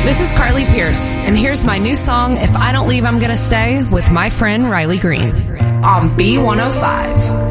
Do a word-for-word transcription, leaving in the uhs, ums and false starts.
This is Carly Pierce, and here's my new song, If I Don't Leave, I'm Gonna Stay, with my friend Riley Green on B one oh five.